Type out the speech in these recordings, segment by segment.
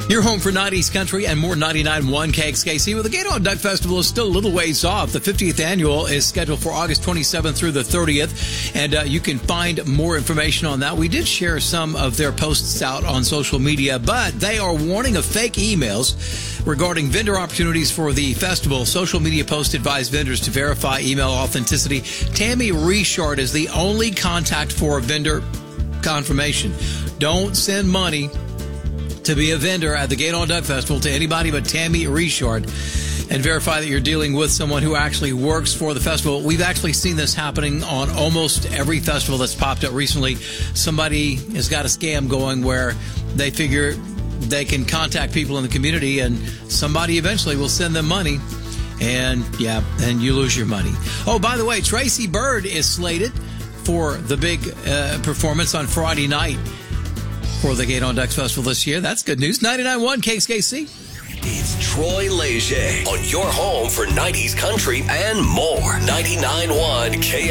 Your home for 90s country and more 99.1 KXKC. Well, the Gator on Duck Festival is still a little ways off. The 50th annual is scheduled for August 27th through the 30th, and you can find more information on that. We did share some of their posts out on social media, but they are warning of fake emails regarding vendor opportunities for the festival. Social media posts advise vendors to verify email authenticity. Tammy Richard is the only contact for vendor confirmation. Don't send money to be a vendor at the Gator on Duck Festival to anybody but Tammy Richard, and verify that you're dealing with someone who actually works for the festival. We've actually seen this happening on almost every festival that's popped up recently. Somebody has got a scam going where they figure they can contact people in the community and somebody eventually will send them money, and you lose your money. Oh, by the way, Tracy Byrd is slated for the big performance on Friday night for the Gator on Ducks Festival this year. That's good news. 99.1 KXKC. It's Troy Leger on your home for 90s country and more. 99.1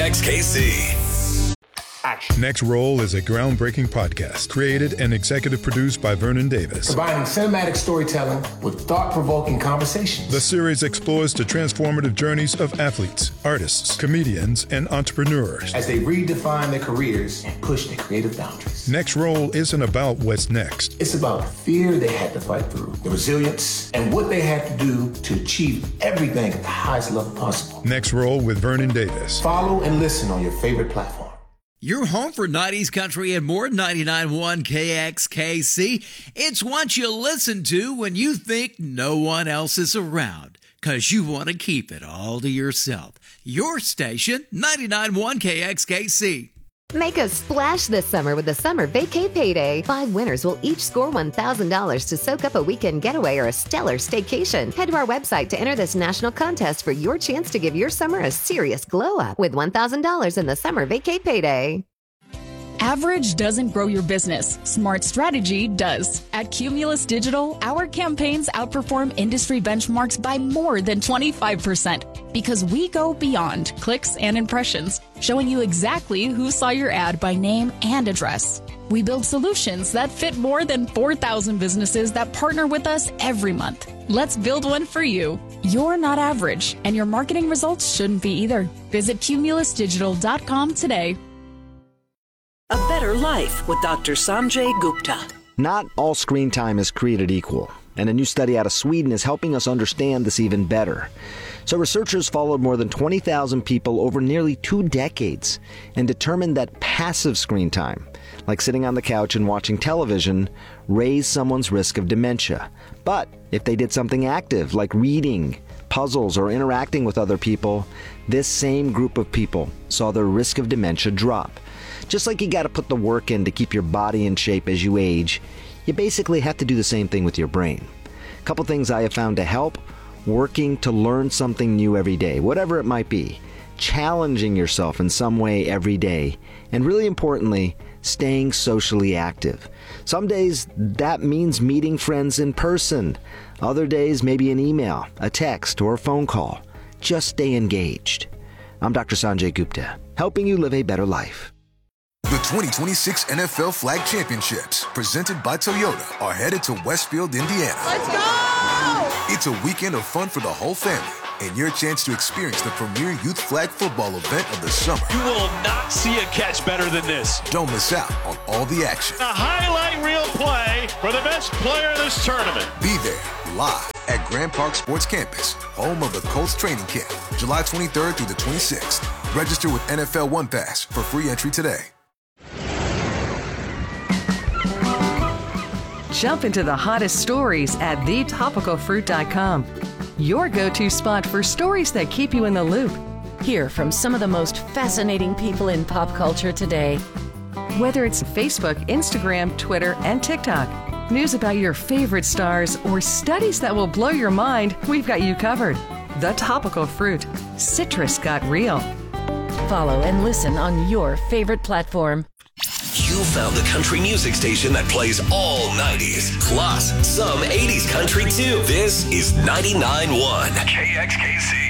KXKC. Action. Next Roll is a groundbreaking podcast created and executive produced by Vernon Davis. Combining cinematic storytelling with thought-provoking conversations. The series explores the transformative journeys of athletes, artists, comedians, and entrepreneurs as they redefine their careers and push their creative boundaries. Next Roll isn't about what's next. It's about the fear they had to fight through, the resilience, and what they had to do to achieve everything at the highest level possible. Next Roll with Vernon Davis. Follow and listen on your favorite platform. Your home for 90s country and more. 99.1 KXKC. It's what you listen to when you think no one else is around, because you want to keep it all to yourself. Your station, 99.1 KXKC. Make a splash this summer with the Summer Vacay Payday. 5 winners will each score $1,000 to soak up a weekend getaway or a stellar staycation. Head to our website to enter this national contest for your chance to give your summer a serious glow up with $1,000 in the Summer Vacay Payday. Average doesn't grow your business. Smart strategy does. At Cumulus Digital, our campaigns outperform industry benchmarks by more than 25% because we go beyond clicks and impressions, showing you exactly who saw your ad by name and address. We build solutions that fit more than 4,000 businesses that partner with us every month. Let's build one for you. You're not average, and your marketing results shouldn't be either. Visit cumulusdigital.com today. A Better Life with Dr. Sanjay Gupta. Not all screen time is created equal, and a new study out of Sweden is helping us understand this even better. So researchers followed more than 20,000 people over nearly 2 decades and determined that passive screen time, like sitting on the couch and watching television, raised someone's risk of dementia. But if they did something active, like reading, puzzles, or interacting with other people, this same group of people saw their risk of dementia drop. Just like you got to put the work in to keep your body in shape as you age, you basically have to do the same thing with your brain. A couple things I have found to help: working to learn something new every day, whatever it might be, challenging yourself in some way every day, and really importantly, staying socially active. Some days that means meeting friends in person. Other days maybe an email, a text, or a phone call. Just stay engaged. I'm Dr. Sanjay Gupta, helping you live a better life. The 2026 NFL Flag Championships, presented by Toyota, are headed to Westfield, Indiana. Let's go! It's a weekend of fun for the whole family and your chance to experience the premier youth flag football event of the summer. You will not see a catch better than this. Don't miss out on all the action. A highlight reel play for the best player of this tournament. Be there live at Grand Park Sports Campus, home of the Colts training camp, July 23rd through the 26th. Register with NFL One Pass for free entry today. Jump into the hottest stories at thetopicalfruit.com. Your go-to spot for stories that keep you in the loop. Hear from some of the most fascinating people in pop culture today. Whether it's Facebook, Instagram, Twitter, and TikTok, news about your favorite stars, or studies that will blow your mind, we've got you covered. The Topical Fruit. Citrus got real. Follow and listen on your favorite platform. You found the country music station that plays all 90s, plus some 80s country too. This is 99.1 KXKC.